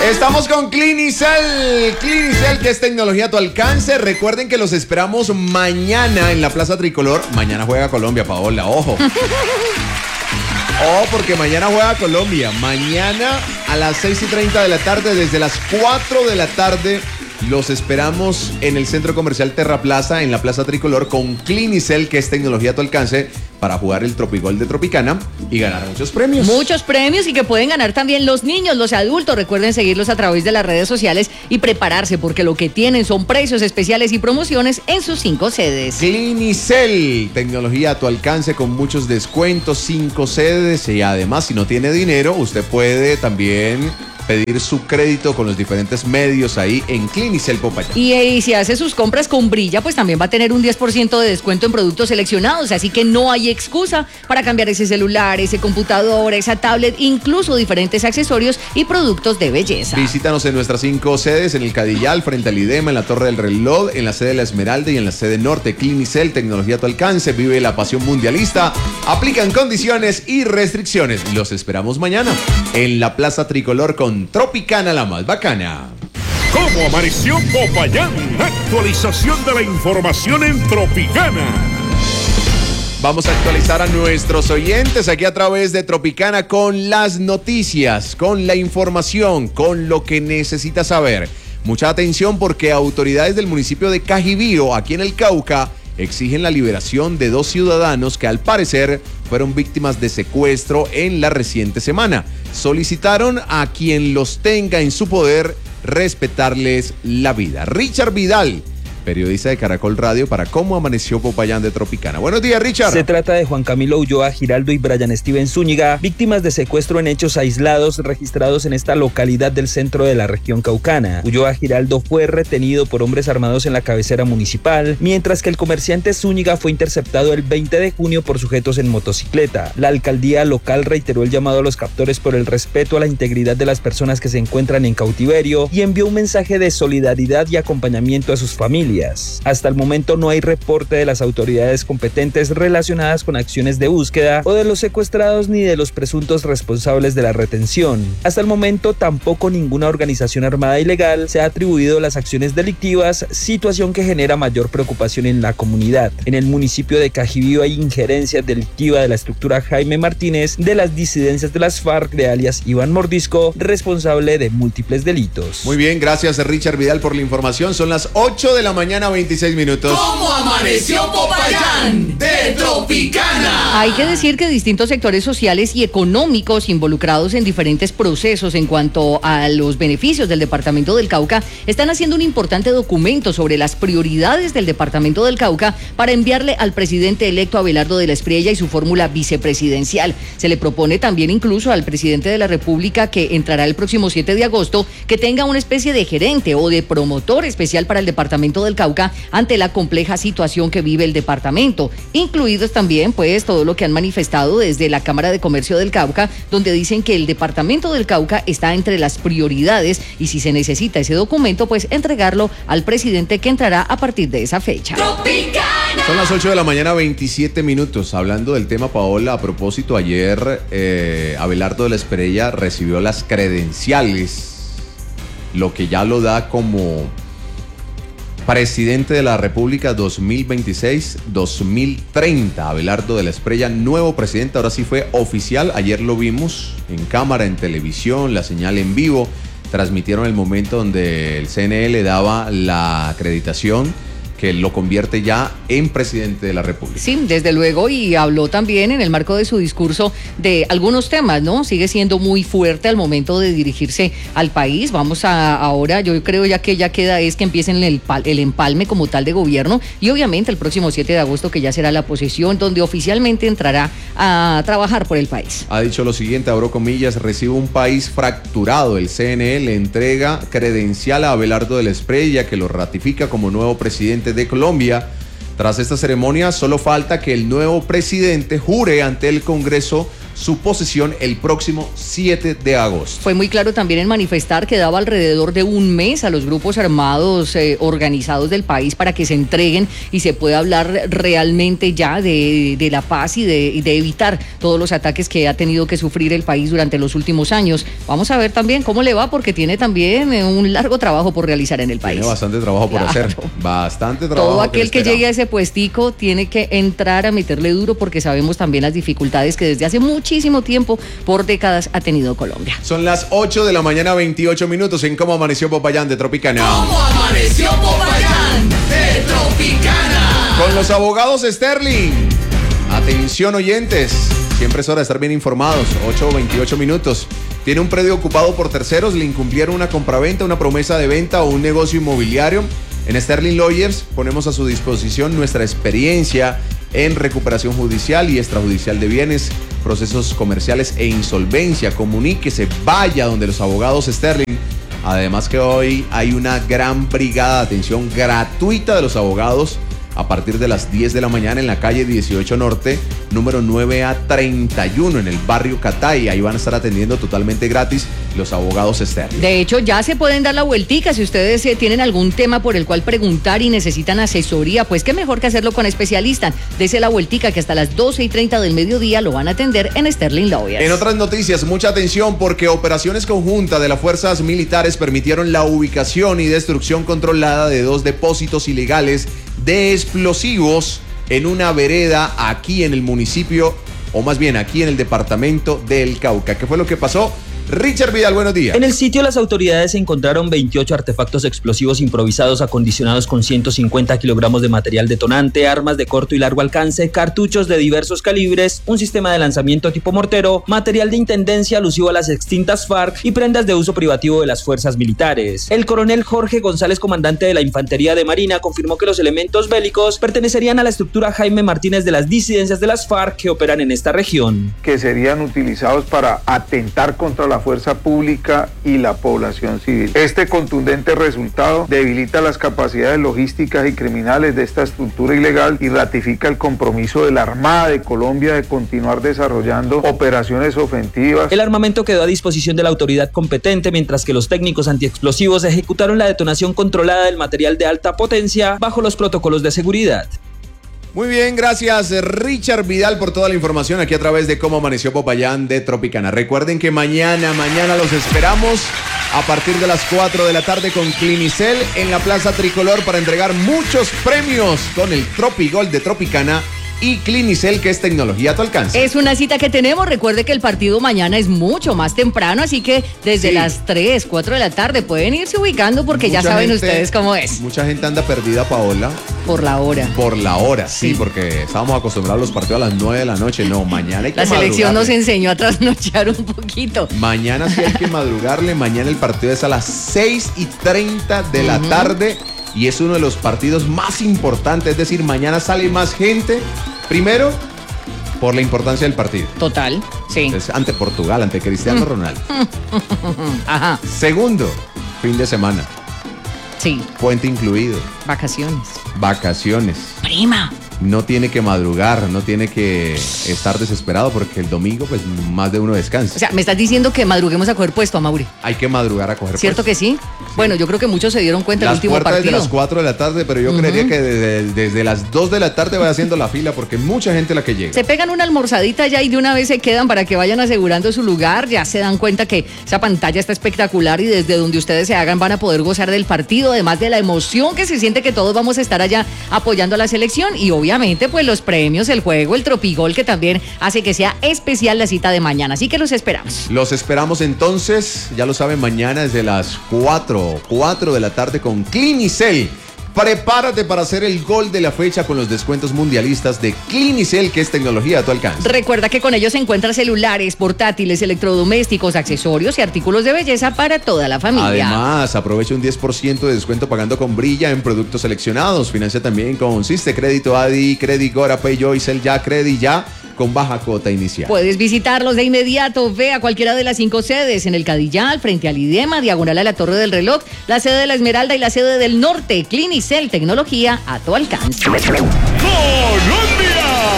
Estamos con Clinicel, que es tecnología a tu alcance. Recuerden que los esperamos mañana en la Plaza Tricolor. Mañana juega Colombia, Paola, ojo. Porque mañana juega Colombia. Mañana a las 6:30 de la tarde, desde las 4 de la tarde, los esperamos en el Centro Comercial Terra Plaza, en la Plaza Tricolor, con Clinicel, que es tecnología a tu alcance, para jugar el Tropigol de Tropicana y ganar muchos premios. Muchos premios, y que pueden ganar también los niños, los adultos. Recuerden seguirlos a través de las redes sociales y prepararse, porque lo que tienen son precios especiales y promociones en sus 5 sedes. Clinicel, tecnología a tu alcance con muchos descuentos, 5 sedes, y además, si no tiene dinero, usted puede también pedir su crédito con los diferentes medios ahí en Clinicel Popayán. Y si hace sus compras con Brilla, pues también va a tener un 10% de descuento en productos seleccionados, así que no hay excusa para cambiar ese celular, ese computador, esa tablet, incluso diferentes accesorios y productos de belleza. Visítanos en nuestras 5 sedes, en el Cadillal, frente al IDEMA, en la Torre del Reloj, en la sede de La Esmeralda y en la sede norte. Clinicel, tecnología a tu alcance, vive la pasión mundialista, aplican condiciones y restricciones. Los esperamos mañana en la Plaza Tricolor con Tropicana, la más bacana. ¿Cómo amaneció Popayán? Actualización de la información en Tropicana. Vamos a actualizar a nuestros oyentes aquí a través de Tropicana con las noticias, con la información, con lo que necesita saber. Mucha atención, porque autoridades del municipio de Cajibío, aquí en el Cauca, exigen la liberación de 2 ciudadanos que al parecer fueron víctimas de secuestro en la reciente semana. Solicitaron a quien los tenga en su poder respetarles la vida. Richard Vidal, periodista de Caracol Radio, para Cómo Amaneció Popayán de Tropicana. Buenos días, Richard. Se trata de Juan Camilo Ulloa Giraldo y Brian Steven Zúñiga, víctimas de secuestro en hechos aislados registrados en esta localidad del centro de la región caucana. Ulloa Giraldo fue retenido por hombres armados en la cabecera municipal, mientras que el comerciante Zúñiga fue interceptado el 20 de junio por sujetos en motocicleta. La alcaldía local reiteró el llamado a los captores por el respeto a la integridad de las personas que se encuentran en cautiverio y envió un mensaje de solidaridad y acompañamiento a sus familias. Hasta el momento no hay reporte de las autoridades competentes relacionadas con acciones de búsqueda o de los secuestrados ni de los presuntos responsables de la retención. Hasta el momento tampoco ninguna organización armada ilegal se ha atribuido las acciones delictivas, situación que genera mayor preocupación en la comunidad. En el municipio de Cajibío hay injerencia delictiva de la estructura Jaime Martínez de las disidencias de las FARC, de alias Iván Mordisco, responsable de múltiples delitos. Muy bien, gracias a Richard Vidal por la información. Son las 8 de la mañana, 26 minutos. ¿Cómo amaneció Popayán de Tropicana? Hay que decir que distintos sectores sociales y económicos involucrados en diferentes procesos en cuanto a los beneficios del departamento del Cauca están haciendo un importante documento sobre las prioridades del departamento del Cauca para enviarle al presidente electo Abelardo de la Espriella y su fórmula vicepresidencial. Se le propone también incluso al presidente de la República, que entrará el próximo 7 de agosto, que tenga una especie de gerente o de promotor especial para el departamento del Cauca ante la compleja situación que vive el departamento, incluidos también pues todo lo que han manifestado desde la Cámara de Comercio del Cauca, donde dicen que el departamento del Cauca está entre las prioridades y si se necesita ese documento, pues entregarlo al presidente, que entrará a partir de esa fecha. Tropicana. Son las 8 de la mañana, 27 minutos. Hablando del tema, Paola, a propósito, ayer Abelardo de la Espriella recibió las credenciales, lo que ya lo da como presidente de la República 2026-2030. Abelardo de la Espriella, nuevo presidente, ahora sí fue oficial. Ayer lo vimos en cámara, en televisión, la señal en vivo. Transmitieron el momento donde el CNE le daba la acreditación que lo convierte ya en presidente de la República. Sí, desde luego, y habló también en el marco de su discurso de algunos temas, ¿no? Sigue siendo muy fuerte al momento de dirigirse al país. Vamos a ahora, yo creo ya que ya queda es que empiecen el empalme como tal de gobierno, y obviamente el próximo 7 de agosto, que ya será la posesión, donde oficialmente entrará a trabajar por el país. Ha dicho lo siguiente, abro comillas: recibe un país fracturado. El CNE le entrega credencial a Abelardo de la Espriella, que lo ratifica como nuevo presidente de Colombia. Tras esta ceremonia, solo falta que el nuevo presidente jure ante el Congreso su posesión el próximo 7 de agosto. Fue muy claro también en manifestar que daba alrededor de un mes a los grupos armados organizados del país para que se entreguen y se pueda hablar realmente ya de la paz y de evitar todos los ataques que ha tenido que sufrir el país durante los últimos años. Vamos a ver también cómo le va, porque tiene también un largo trabajo por realizar en el país. Tiene bastante trabajo por hacer, bastante trabajo. Todo aquel que llegue a ese puestico tiene que entrar a meterle duro, porque sabemos también las dificultades que desde hace muchísimo tiempo, por décadas, ha tenido Colombia. Son las 8 de la mañana, 28 minutos en Cómo Amaneció Popayán de Tropicana. ¿Cómo amaneció Popayán de Tropicana? Con los abogados Sterling. Atención, oyentes. Siempre es hora de estar bien informados. 8:28 minutos. Tiene un predio ocupado por terceros, le incumplieron una compraventa, una promesa de venta o un negocio inmobiliario. En Sterling Lawyers ponemos a su disposición nuestra experiencia en recuperación judicial y extrajudicial de bienes, procesos comerciales e insolvencia. Comuníquese, vaya donde los abogados Sterling. Además que hoy hay una gran brigada de atención gratuita de los abogados a partir de las 10 de la mañana en la calle 18 Norte, número 9A31, en el barrio Catay. Ahí van a estar atendiendo totalmente gratis los abogados Sterling. De hecho, ya se pueden dar la vueltica. Si ustedes tienen algún tema por el cual preguntar y necesitan asesoría, pues qué mejor que hacerlo con especialistas. Dese la vueltica, que hasta las 12:30 del mediodía lo van a atender en Sterling Lawyers. En otras noticias, mucha atención, porque operaciones conjuntas de las fuerzas militares permitieron la ubicación y destrucción controlada de 2 depósitos ilegales de explosivos en una vereda aquí en el municipio, o más bien aquí en el departamento del Cauca. ¿Qué fue lo que pasó? Richard Vidal, buenos días. En el sitio las autoridades encontraron 28 artefactos explosivos improvisados acondicionados con 150 kilogramos de material detonante, armas de corto y largo alcance, cartuchos de diversos calibres, un sistema de lanzamiento tipo mortero, material de intendencia alusivo a las extintas FARC y prendas de uso privativo de las fuerzas militares. El coronel Jorge González, comandante de la Infantería de Marina, confirmó que los elementos bélicos pertenecerían a la estructura Jaime Martínez de las disidencias de las FARC que operan en esta región. Que serían utilizados para atentar contra la fuerza pública y la población civil. Este contundente resultado debilita las capacidades logísticas y criminales de esta estructura ilegal y ratifica el compromiso de la Armada de Colombia de continuar desarrollando operaciones ofensivas. El armamento quedó a disposición de la autoridad competente, mientras que los técnicos antiexplosivos ejecutaron la detonación controlada del material de alta potencia bajo los protocolos de seguridad. Muy bien, gracias Richard Vidal por toda la información aquí a través de Cómo Amaneció Popayán de Tropicana. Recuerden que mañana los esperamos a partir de las 4 de la tarde con Clinicel en la Plaza Tricolor para entregar muchos premios con el Tropigol de Tropicana y Clinicel, que es tecnología a tu alcance. Es una cita que tenemos. Recuerde que el partido mañana es mucho más temprano, así que desde las 3, 4 de la tarde pueden irse ubicando, porque ya saben ustedes cómo es. Mucha gente anda perdida, Paola. Por la hora. Por la hora, sí, porque estábamos acostumbrados a los partidos a las 9 de la noche. No, mañana hay que madrugarle. La selección nos enseñó a trasnochar un poquito. Mañana sí hay que madrugarle. Mañana el partido es a las 6:30 de la tarde. Y es uno de los partidos más importantes, es decir, mañana sale más gente, primero, por la importancia del partido. Total, sí. Entonces, ante Portugal, ante Cristiano Ronaldo. Ajá. Segundo, fin de semana. Sí. Puente incluido. Vacaciones. Prima. No tiene que madrugar, no tiene que estar desesperado, porque el domingo pues más de uno descansa. O sea, me estás diciendo que madruguemos a coger puesto, Amaury. Hay que madrugar a coger ¿Cierto puesto. que sí? Bueno, yo creo que muchos se dieron cuenta del último partido. Las puertas de las 4 de la tarde, pero yo creería que desde las 2 de la tarde vaya haciendo la fila, porque mucha gente la que llega. Se pegan una almorzadita ya y de una vez se quedan para que vayan asegurando su lugar. Ya se dan cuenta que esa pantalla está espectacular y desde donde ustedes se hagan van a poder gozar del partido, además de la emoción que se siente que todos vamos a estar allá apoyando a la selección y obviamente pues los premios, el juego, el Tropigol, que también hace que sea especial la cita de mañana. Así que los esperamos. Los esperamos entonces, ya lo saben, mañana desde las 4 de la tarde con Clinicel. Prepárate para hacer el gol de la fecha con los descuentos mundialistas de Clinicel, que es tecnología a tu alcance. Recuerda que con ellos se encuentran celulares, portátiles, electrodomésticos, accesorios y artículos de belleza para toda la familia. Además, aprovecha un 10% de descuento pagando con Brilla en productos seleccionados. Financia también con Siste Crédito, Adi, Credit, Gora, Payjoy, Cel Ya, Credit Ya, con baja cuota inicial. Puedes visitarlos de inmediato. Ve a cualquiera de las 5 sedes, en el Cadillal, frente al IDEMA, diagonal a la Torre del Reloj, la sede de la Esmeralda y la sede del Norte. Clinicel, tecnología a tu alcance. ¡Colombia!